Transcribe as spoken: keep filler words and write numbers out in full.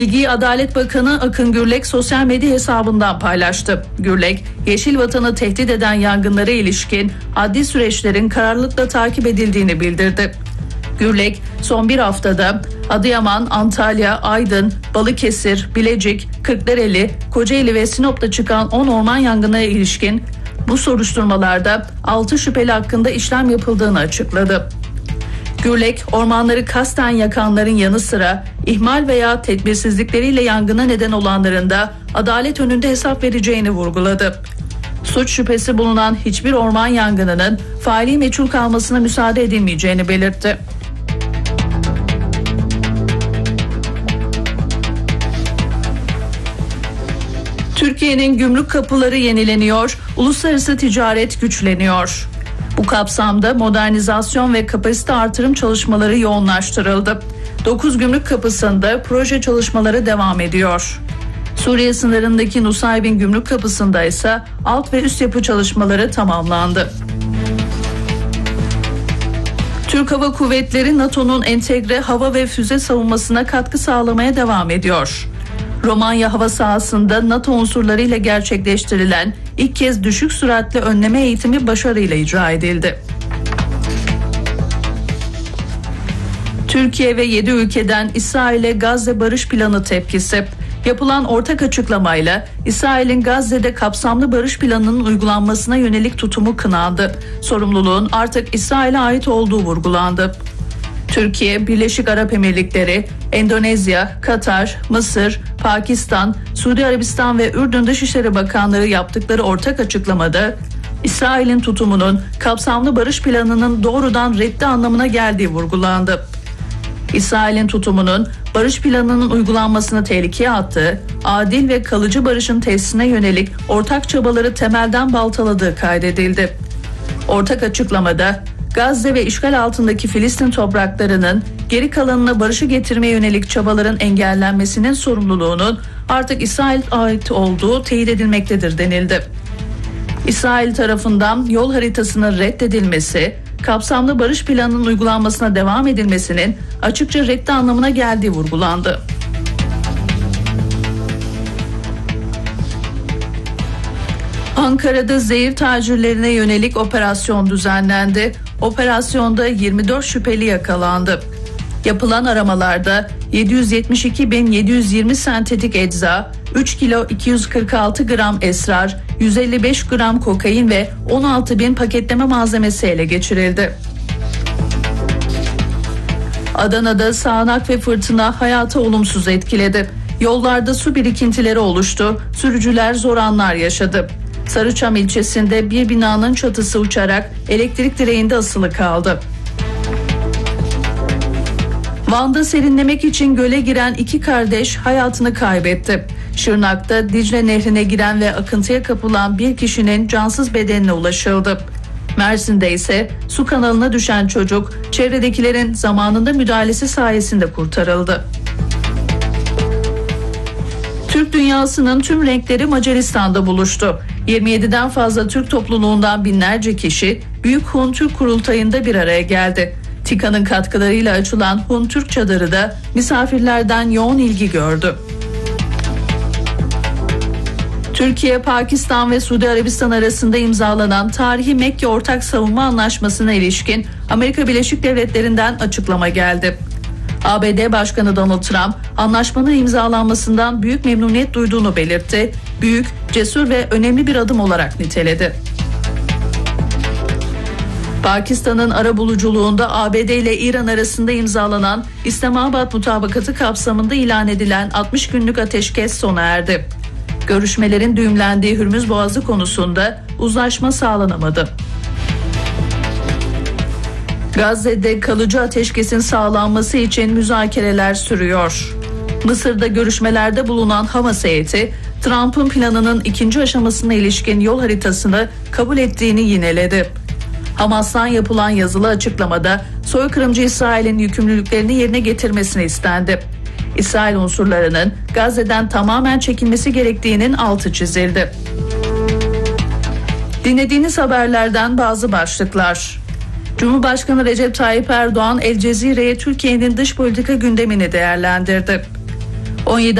Bilgiyi Adalet Bakanı Akın Gürlek sosyal medya hesabından paylaştı. Gürlek, Yeşil Vatan'ı tehdit eden yangınlara ilişkin adli süreçlerin kararlılıkla takip edildiğini bildirdi. Gürlek, son bir haftada Adıyaman, Antalya, Aydın, Balıkesir, Bilecik, Kırklareli, Kocaeli ve Sinop'ta çıkan on orman yangınına ilişkin bu soruşturmalarda altı şüpheli hakkında işlem yapıldığını açıkladı. Gürlek, ormanları kasten yakanların yanı sıra ihmal veya tedbirsizlikleriyle yangına neden olanların da adalet önünde hesap vereceğini vurguladı. Suç şüphesi bulunan hiçbir orman yangınının faili meçhul kalmasına müsaade edilmeyeceğini belirtti. Türkiye'nin gümrük kapıları yenileniyor, uluslararası ticaret güçleniyor. Bu kapsamda modernizasyon ve kapasite artırım çalışmaları yoğunlaştırıldı. dokuz gümrük kapısında proje çalışmaları devam ediyor. Suriye sınırındaki Nusaybin gümrük kapısında ise alt ve üst yapı çalışmaları tamamlandı. Türk Hava Kuvvetleri NATO'nun entegre hava ve füze savunmasına katkı sağlamaya devam ediyor. Romanya hava sahasında NATO unsurlarıyla gerçekleştirilen ilk kez düşük süratli önleme eğitimi başarıyla icra edildi. Türkiye ve yedi ülkeden İsrail'e Gazze barış planı tepkisi. Yapılan ortak açıklamayla İsrail'in Gazze'de kapsamlı barış planının uygulanmasına yönelik tutumu kınandı. Sorumluluğun artık İsrail'e ait olduğu vurgulandı. Türkiye, Birleşik Arap Emirlikleri, Endonezya, Katar, Mısır, Pakistan, Suudi Arabistan ve Ürdün Dışişleri Bakanları yaptıkları ortak açıklamada İsrail'in tutumunun kapsamlı barış planının doğrudan reddi anlamına geldiği vurgulandı. İsrail'in tutumunun barış planının uygulanmasını tehlikeye attığı, adil ve kalıcı barışın tesisine yönelik ortak çabaları temelden baltaladığı kaydedildi. Ortak açıklamada Gazze ve işgal altındaki Filistin topraklarının geri kalanına barışı getirmeye yönelik çabaların engellenmesinin sorumluluğunun artık İsrail'e ait olduğu teyit edilmektedir denildi. İsrail tarafından yol haritasının reddedilmesi, kapsamlı barış planının uygulanmasına devam edilmesinin açıkça reddi anlamına geldiği vurgulandı. Ankara'da zehir tacirlerine yönelik operasyon düzenlendi. Operasyonda yirmi dört şüpheli yakalandı. Yapılan aramalarda yedi yüz yetmiş iki bin yedi yüz yirmi sentetik ecza, üç kilo iki yüz kırk altı gram esrar, yüz elli beş gram kokain ve on altı bin paketleme malzemesi ele geçirildi. Adana'da sağanak ve fırtına hayatı olumsuz etkiledi. Yollarda su birikintileri oluştu, sürücüler zor anlar yaşadı. Sarıçam ilçesinde bir binanın çatısı uçarak elektrik direğinde asılı kaldı. Van'da serinlemek için göle giren iki kardeş hayatını kaybetti. Şırnak'ta Dicle Nehri'ne giren ve akıntıya kapılan bir kişinin cansız bedenine ulaşıldı. Mersin'de ise su kanalına düşen çocuk çevredekilerin zamanında müdahalesi sayesinde kurtarıldı. Türk dünyasının tüm renkleri Macaristan'da buluştu. yirmi yediden fazla Türk topluluğundan binlerce kişi Büyük Hun Türk Kurultayı'nda bir araya geldi. TİKA'nın katkılarıyla açılan Hun Türk Çadırı da misafirlerden yoğun ilgi gördü. Türkiye, Pakistan ve Suudi Arabistan arasında imzalanan tarihi Mekke Ortak Savunma Anlaşması'na ilişkin Amerika Birleşik Devletleri'nden açıklama geldi. A B D Başkanı Donald Trump, anlaşmanın imzalanmasından büyük memnuniyet duyduğunu belirtti. Büyük, cesur ve önemli bir adım olarak niteledi. Pakistan'ın arabuluculuğunda A B D ile İran arasında imzalanan İslamabad Mutabakatı kapsamında ilan edilen altmış günlük ateşkes sona erdi. Görüşmelerin düğümlendiği Hürmüz Boğazı konusunda uzlaşma sağlanamadı. Gazze'de kalıcı ateşkesin sağlanması için müzakereler sürüyor. Mısır'da görüşmelerde bulunan Hamas heyeti, Trump'ın planının ikinci aşamasına ilişkin yol haritasını kabul ettiğini yineledi. Hamas'tan yapılan yazılı açıklamada soykırımcı İsrail'in yükümlülüklerini yerine getirmesini istendi. İsrail unsurlarının Gazze'den tamamen çekilmesi gerektiğinin altı çizildi. Dinlediğiniz haberlerden bazı başlıklar. Cumhurbaşkanı Recep Tayyip Erdoğan El Cezire'ye Türkiye'nin dış politika gündemini değerlendirdi. on yedi